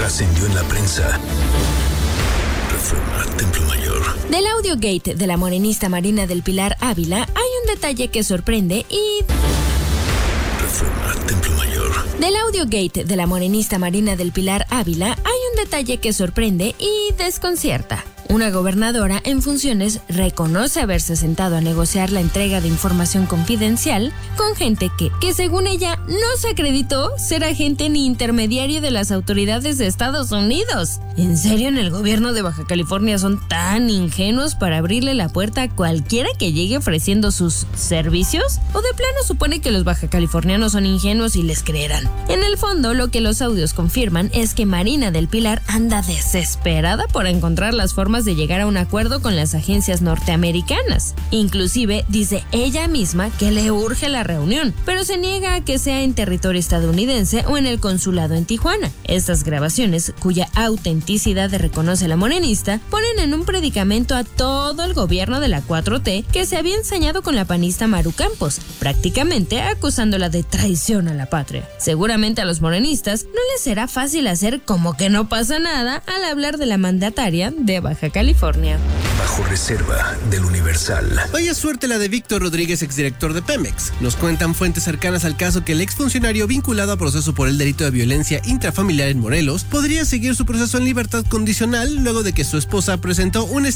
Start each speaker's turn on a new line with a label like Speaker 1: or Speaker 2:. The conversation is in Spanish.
Speaker 1: trascendió en la prensa. Reforma, Templo Mayor.
Speaker 2: Del audiogate de la morenista Marina del Pilar Ávila hay un detalle que sorprende y...
Speaker 1: Reforma, Templo Mayor.
Speaker 2: Del audiogate de la morenista Marina del Pilar Ávila hay un detalle que sorprende y desconcierta. Una gobernadora en funciones reconoce haberse sentado a negociar la entrega de información confidencial con gente que según ella no se acreditó ser agente ni intermediario de las autoridades de Estados Unidos. ¿En serio en el gobierno de Baja California son tan ingenuos para abrirle la puerta a cualquiera que llegue ofreciendo sus servicios? ¿O de plano supone que los bajacalifornianos son ingenuos y les creerán? En el fondo, lo que los audios confirman es que Marina del Pilar anda desesperada por encontrar las formas de llegar a un acuerdo con las agencias norteamericanas. Inclusive dice ella misma que le urge la reunión, pero se niega a que sea en territorio estadounidense o en el consulado en Tijuana. Estas grabaciones, cuya autenticidad reconoce la morenista, ponen en un predicamento a todo el gobierno de la 4T que se había ensañado con la panista Maru Campos, prácticamente acusándola de traición a la patria. Seguramente a los morenistas no les será fácil hacer como que no pasa nada al hablar de la mandataria de Baja California.
Speaker 1: Bajo reserva del Universal.
Speaker 3: Vaya suerte la de Víctor Rodríguez, exdirector de Pemex. Nos cuentan fuentes cercanas al caso que el exfuncionario vinculado a proceso por el delito de violencia intrafamiliar en Morelos podría seguir su proceso en libertad condicional luego de que su esposa presentó un